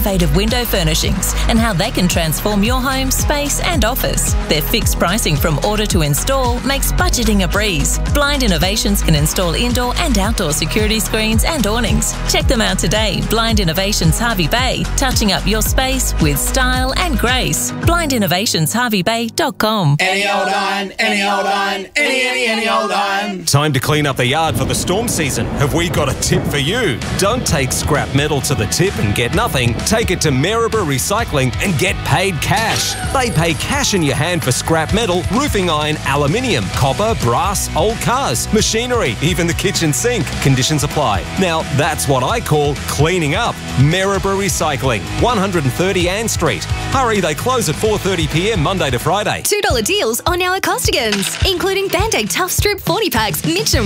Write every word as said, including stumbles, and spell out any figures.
innovative window furnishings and how they can transform your home, space and office. Their fixed pricing from order to install makes budgeting a breeze. Blind Innovations can install indoor and outdoor security screens and awnings. Check them out today. Blind Innovations Hervey Bay, touching up your space with style and grace. blind innovations harvey bay dot com. Any old iron, any old iron, any, any, any old iron. Time to clean up the yard for the storm season. Have we got a tip for you? Don't take scrap metal to the tip and get nothing. Take it to Maryborough Recycling and get paid cash. They pay cash in your hand for scrap metal, roofing iron, aluminium, copper, brass, old cars, machinery, even the kitchen sink. Conditions apply. Now, that's what I call cleaning up. Maryborough Recycling, one thirty Ann Street. Hurry, they close at four thirty p m Monday to Friday. two dollar deals on our Costigans, including Band-Aid Tough Strip forty packs, Mitchum